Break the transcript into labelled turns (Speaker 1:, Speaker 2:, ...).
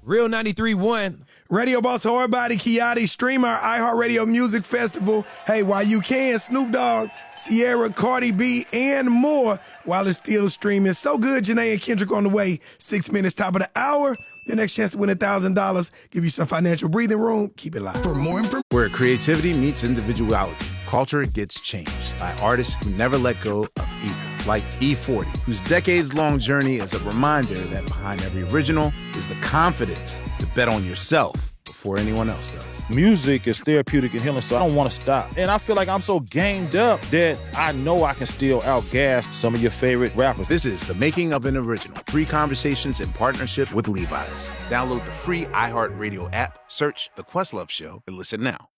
Speaker 1: Real 93.1.
Speaker 2: Radio Boss Hardbody Kiati, stream our iHeartRadio Music Festival. Hey, while you can, Snoop Dogg, Sierra, Cardi B, and more while it's still streaming. So good, Janae and Kendrick on the way. 6 minutes, top of the hour. Your next chance to win $1,000. Give you some financial breathing room. Keep it live.
Speaker 3: For more information,
Speaker 4: where creativity meets individuality, culture gets changed by artists who never let go of either. Like E40, whose decades-long journey is a reminder that behind every original is the confidence to bet on yourself before anyone else does.
Speaker 5: Music is therapeutic and healing, so I don't want to stop. And I feel like I'm so gamed up that I know I can still outgas some of your favorite rappers.
Speaker 4: This is The Making of an Original. 3 conversations in partnership with Levi's. Download the free iHeartRadio app, search The Questlove Show, and listen now.